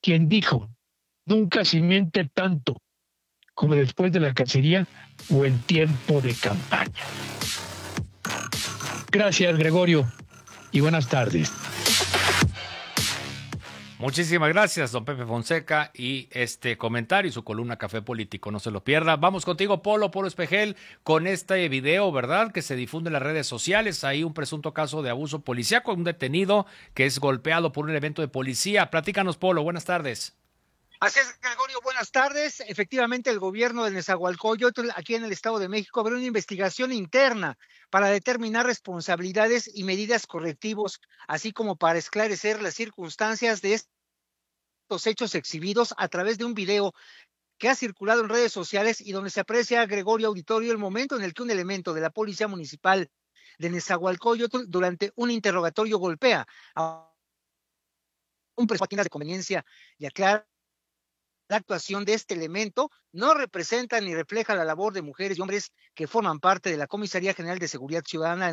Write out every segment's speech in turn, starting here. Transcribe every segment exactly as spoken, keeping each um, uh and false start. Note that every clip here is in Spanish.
quien dijo, nunca se miente tanto como después de la cacería o en tiempo de campaña. Gracias, Gregorio, y buenas tardes. Muchísimas gracias, don Pepe Fonseca, y este comentario y su columna Café Político, no se lo pierda. Vamos contigo, Polo, Polo Espejel, con este video, ¿verdad?, que se difunde en las redes sociales. Hay un presunto caso de abuso policíaco, un detenido que es golpeado por un evento de policía. Platícanos, Polo, buenas tardes. Así es, Gregorio, buenas tardes. Efectivamente, el gobierno de Nezahualcóyotl, aquí en el Estado de México, abrió una investigación interna para determinar responsabilidades y medidas correctivos, así como para esclarecer las circunstancias de estos hechos exhibidos a través de un video que ha circulado en redes sociales y donde se aprecia, Gregorio Auditorio, el momento en el que un elemento de la Policía Municipal de Nezahualcóyotl, durante un interrogatorio, golpea a un presunto de conveniencia y aclara la actuación de este elemento no representa ni refleja la labor de mujeres y hombres que forman parte de la Comisaría General de Seguridad Ciudadana.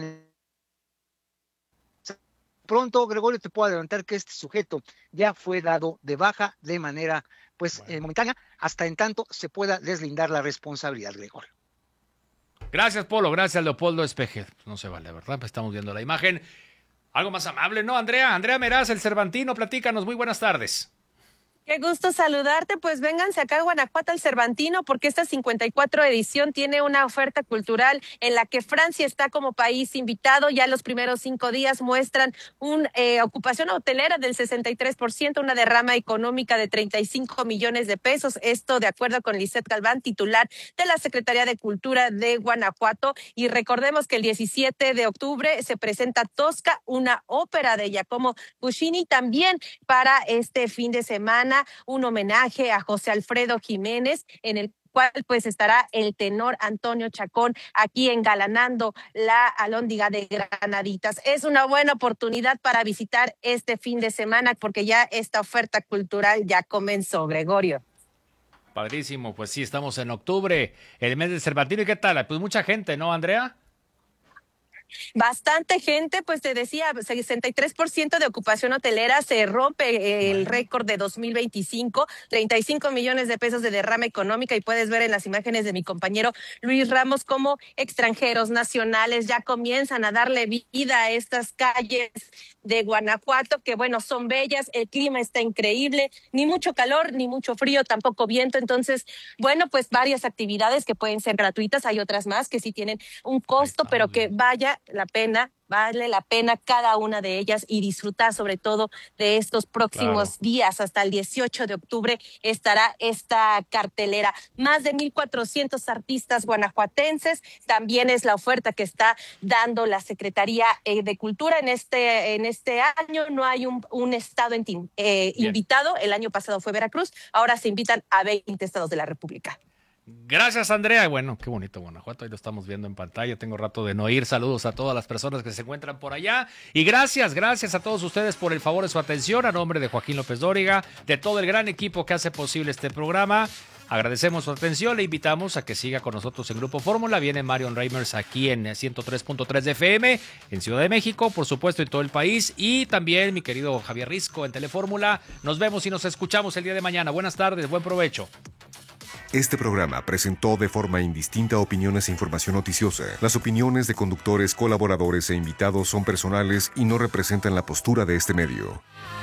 Pronto, Gregorio, te puedo adelantar que este sujeto ya fue dado de baja de manera pues bueno. eh, momentánea, hasta en tanto se pueda deslindar la responsabilidad, Gregorio. Gracias, Polo, gracias, Leopoldo Espejel. No se vale, ¿verdad? Pues estamos viendo la imagen. Algo más amable, ¿no, Andrea? Andrea Meraz, el Cervantino, platícanos, muy buenas tardes. Qué gusto saludarte, pues vénganse acá a Guanajuato al Cervantino, porque esta cincuenta y cuatro edición tiene una oferta cultural en la que Francia está como país invitado. Ya los primeros cinco días muestran una eh, ocupación hotelera del sesenta y tres por ciento, una derrama económica de treinta y cinco millones de pesos, esto de acuerdo con Lisette Galván, titular de la Secretaría de Cultura de Guanajuato. Y recordemos que el diecisiete de octubre se presenta Tosca, una ópera de Giacomo Puccini, también para este fin de semana un homenaje a José Alfredo Jiménez, en el cual pues estará el tenor Antonio Chacón aquí engalanando la Alhóndiga de Granaditas. Es una buena oportunidad para visitar este fin de semana porque ya esta oferta cultural ya comenzó, Gregorio. Padrísimo, pues sí, estamos en octubre, el mes del Cervantino. ¿Y qué tal? Pues mucha gente, ¿no, Andrea? Bastante gente, pues te decía, sesenta y tres por ciento de ocupación hotelera, se rompe el bueno. récord de dos mil veinticinco, treinta y cinco millones de pesos de derrama económica, y puedes ver en las imágenes de mi compañero Luis Ramos cómo extranjeros, nacionales ya comienzan a darle vida a estas calles de Guanajuato, que bueno, son bellas, el clima está increíble, ni mucho calor, ni mucho frío, tampoco viento. Entonces, bueno, pues varias actividades que pueden ser gratuitas, hay otras más que sí tienen un costo, pero que vaya la pena, vale la pena cada una de ellas, y disfrutar sobre todo de estos próximos claro. días. Hasta el dieciocho de octubre estará esta cartelera. Más de mil cuatrocientos artistas guanajuatenses, también es la oferta que está dando la Secretaría de Cultura en este, en este año. No hay un, un estado en, eh, invitado, el año pasado fue Veracruz, ahora se invitan a veinte estados de la República. Gracias, Andrea. Bueno, qué bonito Guanajuato, ahí lo estamos viendo en pantalla. Tengo rato de no ir. Saludos a todas las personas que se encuentran por allá. Y gracias, gracias a todos ustedes por el favor de su atención. A nombre de Joaquín López Dóriga, de todo el gran equipo que hace posible este programa, agradecemos su atención. Le invitamos a que siga con nosotros en Grupo Fórmula. Viene Marion Reimers aquí en ciento tres punto tres de F M, en Ciudad de México, por supuesto en todo el país. Y también mi querido Javier Risco en Telefórmula. Nos vemos y nos escuchamos el día de mañana. Buenas tardes, buen provecho. Este programa presentó de forma indistinta opiniones e información noticiosa. Las opiniones de conductores, colaboradores e invitados son personales y no representan la postura de este medio.